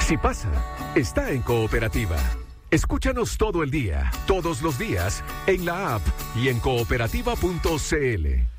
Si pasa, está en Cooperativa. Escúchanos todo el día, todos los días, en la app y en cooperativa.cl.